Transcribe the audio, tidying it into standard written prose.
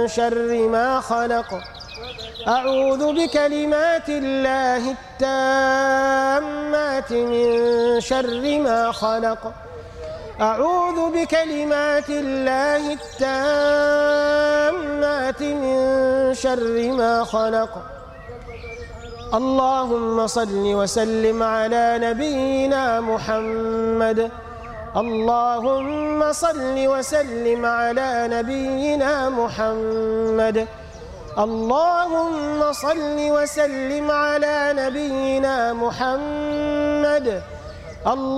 شر ما خلق. أعوذ بكلمات الله التامات من شر ما خلق. أعوذ بكلمات الله التامات من شر ما خلق. اللهم صل وسلم على نبينا محمد. اللهم صل وسلم على نبينا محمد. اللهم صل وسلم على نبينا محمد.